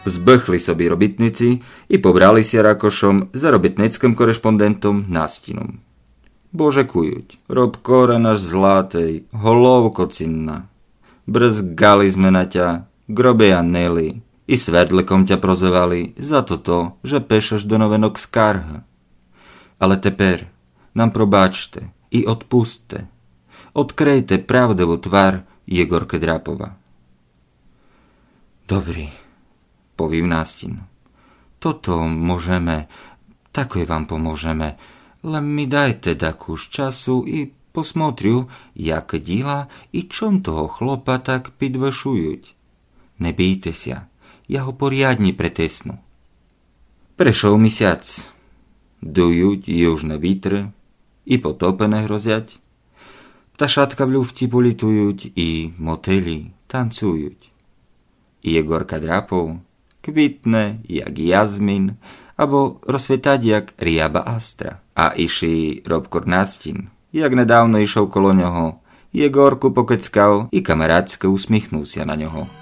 Zbechli sobie robitnici i pobrali si Rakošom za robitnickým korešpondentom Nastinom. Bože kujuť, Robkora náš zlatej, holovko cinna. Brzgali sme na ťa, grobeja Nelly, i sverdlekom ťa prozovali za toto, že pešeš do novenok skarha. Ale teper nám probáčte i odpuste. Odkrejte pravdovú tvar Jegorke Drápova. Dobrý, povív Nástin. Toto môžeme, takoj vám pomôžeme, len mi dajte takúž času i posmotriu, jak díla i čom toho chlopa tak pidvešujuť. Nebýte sa, ja ho poriadni pretesnu. Prešol mesiac, dujuť južné vítre i potopené hroziať, ptašatka v ľufti politujuť i moteli tancujuť. Jegorka Drápov kvitne jak jazmin, abo rozsvetať jak riaba astra. A iši Robkor Nástin, jak nedávno išol kolo ňoho, Jegorku pokeckal i kamarátsky usmichnul sa na ňoho.